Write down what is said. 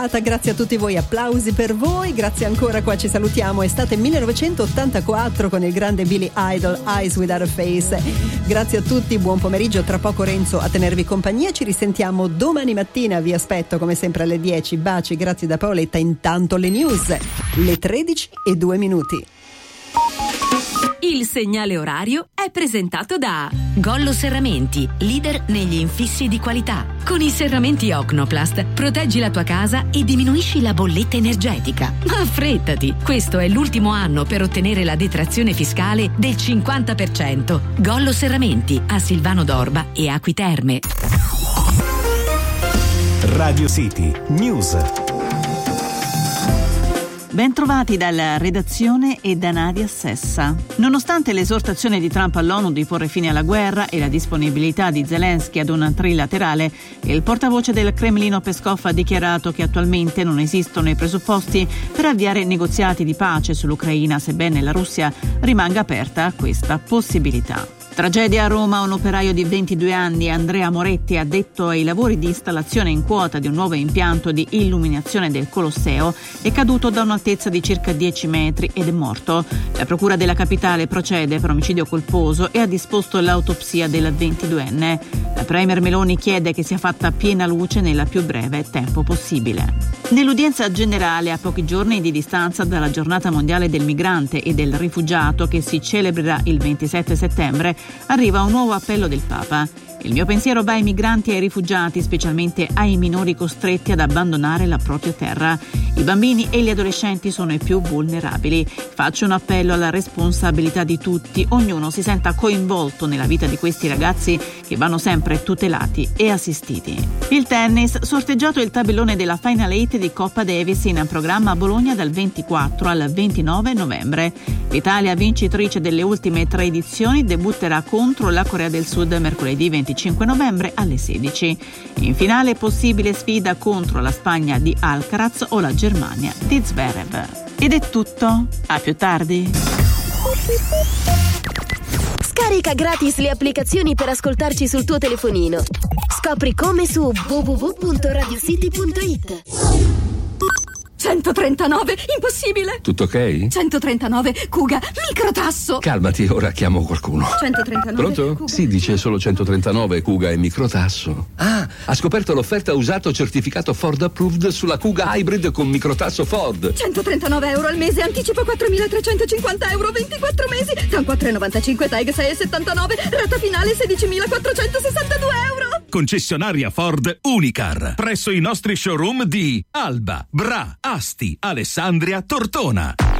Grazie a tutti voi, applausi per voi, grazie ancora, qua ci salutiamo, estate 1984 con il grande Billy Idol, Eyes Without a Face. Grazie a tutti, buon pomeriggio, tra poco Renzo a tenervi compagnia, ci risentiamo domani mattina, vi aspetto come sempre alle 10, baci, grazie da Paoletta, intanto le news, le 13:02. Il segnale orario è presentato da Gollo Serramenti, leader negli infissi di qualità. Con i serramenti Ocnoplast proteggi la tua casa e diminuisci la bolletta energetica. Ma affrettati, questo è l'ultimo anno per ottenere la detrazione fiscale del 50%. Gollo Serramenti a Silvano d'Orba e Acqui Terme. Radio City News. Bentrovati dalla redazione e da Nadia Sessa. Nonostante l'esortazione di Trump all'ONU di porre fine alla guerra e la disponibilità di Zelensky ad un trilaterale, il portavoce del Cremlino Peskov ha dichiarato che attualmente non esistono i presupposti per avviare negoziati di pace sull'Ucraina, sebbene la Russia rimanga aperta a questa possibilità. Tragedia a Roma, un operaio di 22 anni, Andrea Moretti, addetto ai lavori di installazione in quota di un nuovo impianto di illuminazione del Colosseo, è caduto da un'altezza di circa 10 metri ed è morto. La procura della capitale procede per omicidio colposo e ha disposto l'autopsia del 22enne. La premier Meloni chiede che sia fatta piena luce nella più breve tempo possibile. Nell'udienza generale, a pochi giorni di distanza dalla giornata mondiale del migrante e del rifugiato che si celebrerà il 27 settembre, arriva un nuovo appello del Papa. Il mio pensiero va ai migranti e ai rifugiati, specialmente ai minori costretti ad abbandonare la propria terra. I bambini e gli adolescenti sono i più vulnerabili. Faccio un appello alla responsabilità di tutti. Ognuno si senta coinvolto nella vita di questi ragazzi che vanno sempre tutelati e assistiti. Il tennis, sorteggiato il tabellone della Final 8 di Coppa Davis in programma a Bologna dal 24 al 29 novembre. L'Italia, vincitrice delle ultime 3 edizioni, debutterà contro la Corea del Sud mercoledì 25 novembre alle 16. In finale possibile sfida contro la Spagna di Alcaraz o la Germania di Zverev. Ed è tutto, a più tardi. Scarica gratis le applicazioni per ascoltarci sul tuo telefonino. Scopri come su www.radiocity.it. 139, impossibile! Tutto ok? 139, Kuga, microtasso! Calmati, ora chiamo qualcuno. 139, Pronto? Kuga. Sì, dice solo 139, Kuga e microtasso. Ah, ha scoperto l'offerta usato certificato Ford Approved sulla Kuga Hybrid con microtasso Ford. 139 euro al mese, anticipo 4.350 euro, 24 mesi, TAN 4,95, TAG 6,79, rata finale 16.462 euro! Concessionaria Ford Unicar, presso i nostri showroom di Alba, Bra, Asti, Alessandria, Tortona.